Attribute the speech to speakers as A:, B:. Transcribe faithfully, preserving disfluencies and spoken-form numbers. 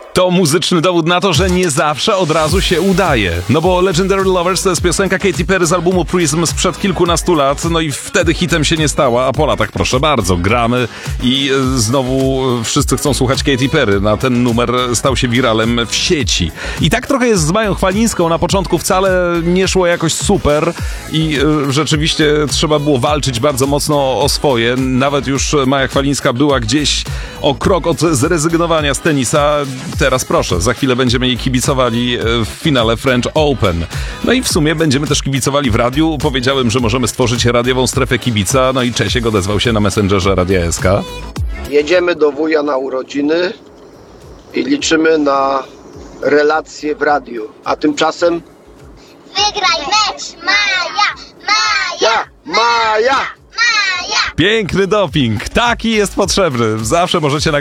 A: To muzyczny dowód na to, że nie zawsze od razu się udaje. No bo Legendary Lovers to jest piosenka Katy Perry z albumu Prism sprzed kilkunastu lat, no i wtedy hitem się nie stała, a po latach proszę bardzo, gramy i znowu wszyscy chcą słuchać Katy Perry. Na ten numer stał się wiralem w sieci. I tak trochę jest z Mają Chwalińską. Na początku wcale nie szło jakoś super i rzeczywiście trzeba było walczyć bardzo mocno o swoje. Nawet już Maja Chwalińska była gdzieś o krok od zrezygnowania z tenisa. Teraz proszę, za chwilę będziemy jej kibicowali w finale French Open. No i w sumie będziemy też kibicowali w radiu. Powiedziałem, że możemy stworzyć radiową strefę kibica, no i Czesiek odezwał się na Messengerze Radia S K.
B: Jedziemy do wuja na urodziny i liczymy na relacje w radiu. A tymczasem...
C: Wygraj mecz, Maja! Maja!
B: Ja! Maja!
C: Maja!
A: Piękny doping, taki jest potrzebny. Zawsze możecie nagrać